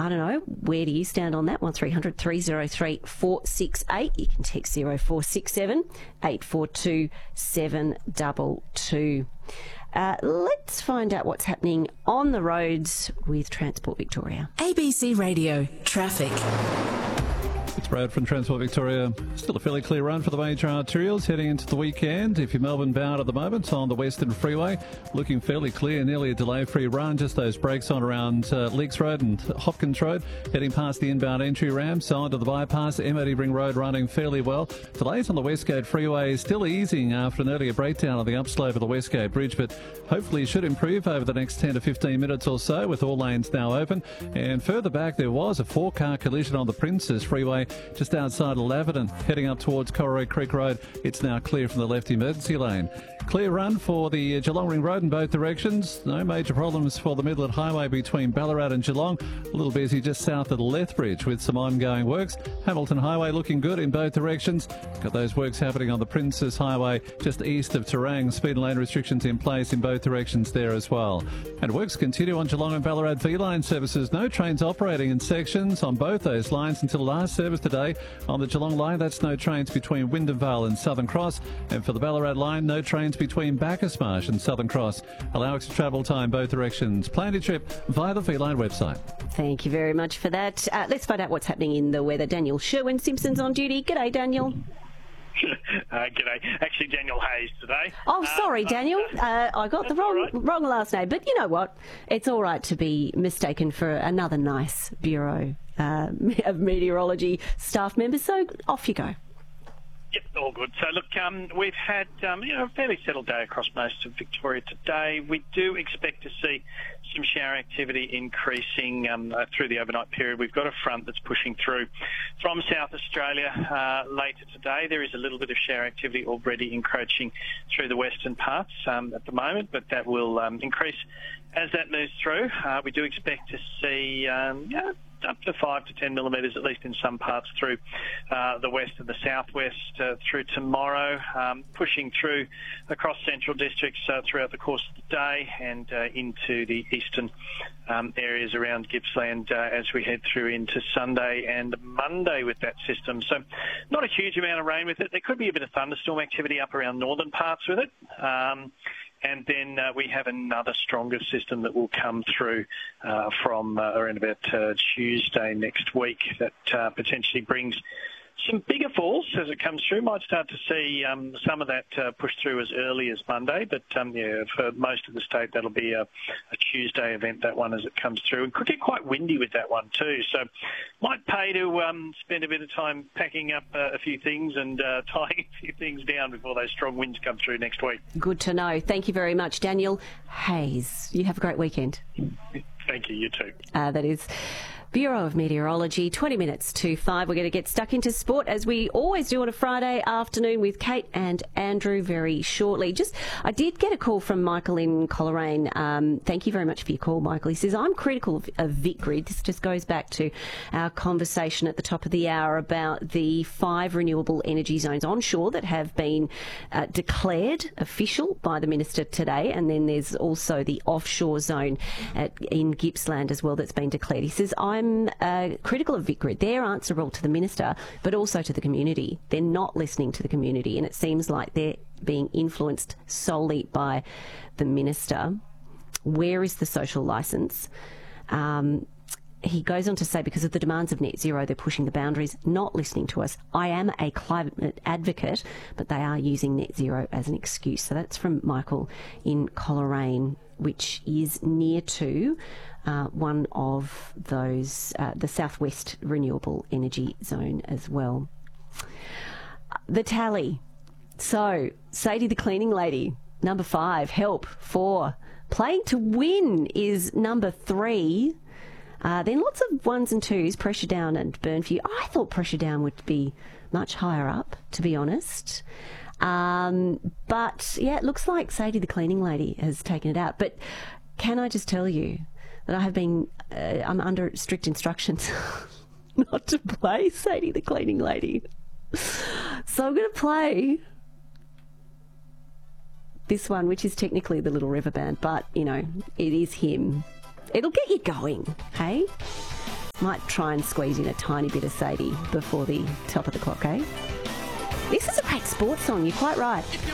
I don't know, where do you stand on that? 1300 303 468. You can text 0467 842 722. Let's find out what's happening on the roads with Transport Victoria. ABC Radio Traffic. It's Brad from Transport Victoria. Still a fairly clear run for the major arterials heading into the weekend. If you're Melbourne bound at the moment on the Western Freeway, looking fairly clear, nearly a delay-free run. Just those brakes on around Leaks Road and Hopkins Road, heading past the inbound entry ramp, side of the bypass. MOD Ring Road running fairly well. Delays on the Westgate Freeway still easing after an earlier breakdown on the upslope of the Westgate Bridge, but hopefully it should improve over the next 10 to 15 minutes or so with all lanes now open. And further back, there was a four-car collision on the Princes Freeway just outside of Laverton, heading up towards Corroy Creek Road. It's now clear from the left emergency lane. Clear run for the Geelong Ring Road in both directions. No major problems for the Midland Highway between Ballarat and Geelong. A little busy just south of the Lethbridge with some ongoing works. Hamilton Highway looking good in both directions. Got those works happening on the Princes Highway just east of Terang. Speed and lane restrictions in place in both directions there as well. And works continue on Geelong and Ballarat V-line services. No trains operating in sections on both those lines until last service today. On the Geelong line, that's no trains between Wyndham Vale and Southern Cross. And for the Ballarat line, no trains between Bacchus Marsh and Southern Cross. Allow extra travel time both directions. Plan your trip via the V-Line website. Thank you very much for that. Let's find out what's happening in the weather. Daniel Sherwin-Simpson's on duty. G'day, Daniel. G'day. Actually, Daniel Hayes today. Oh, sorry, Daniel. I got the wrong last name. But you know what? It's all right to be mistaken for another nice Bureau of Meteorology staff member. So off you go. Yep, all good. So, look, we've had a fairly settled day across most of Victoria today. We do expect to see some shower activity increasing through the overnight period. We've got a front that's pushing through from South Australia later today. There is a little bit of shower activity already encroaching through the western parts at the moment, but that will increase as that moves through. We do expect to see up to 5 to 10 millimetres, at least in some parts through the west and the southwest through tomorrow, pushing through across central districts throughout the course of the day and into the eastern areas around Gippsland as we head through into Sunday and Monday with that system. So not a huge amount of rain with it. There could be a bit of thunderstorm activity up around northern parts with it. And then we have another stronger system that will come through from around about Tuesday next week that potentially brings some bigger falls as it comes through. Might start to see some of that push through as early as Monday, but for most of the state that'll be a Tuesday event, that one, as it comes through. And could get quite windy with that one too, so might pay to spend a bit of time packing up a few things and tying a few things down before those strong winds come through next week. Good to know. Thank you very much, Daniel Hayes. You have a great weekend. Thank you, you too. That is Bureau of Meteorology, 20 minutes to 5. We're going to get stuck into sport as we always do on a Friday afternoon with Kate and Andrew very shortly. I did get a call from Michael in Coleraine. Thank you very much for your call, Michael. He says, I'm critical of VicGrid. This just goes back to our conversation at the top of the hour about the 5 renewable energy zones onshore that have been declared official by the Minister today. And then there's also the offshore zone in Gippsland as well that's been declared. He says, I'm critical of VicGrid. They're answerable to the Minister, but also to the community. They're not listening to the community, and it seems like they're being influenced solely by the Minister. Where is the social licence? He goes on to say, because of the demands of net zero, they're pushing the boundaries, not listening to us. I am a climate advocate, but they are using net zero as an excuse. So that's from Michael in Coleraine, which is near to one of those, the Southwest Renewable Energy Zone as well. The tally. So, Sadie the cleaning lady, number 5. Help, 4. Playing to win is number 3. Then lots of 1s and 2s, Pressure Down and Burn For You. I thought Pressure Down would be much higher up, to be honest. But, yeah, it looks like Sadie the cleaning lady has taken it out. But can I just tell you that I'm under strict instructions not to play Sadie the cleaning lady. So I'm going to play this one, which is technically the Little River Band, but, you know, it is him. It'll get you going, hey? Might try and squeeze in a tiny bit of Sadie before the top of the clock, eh? This is a great sports song, you're quite right.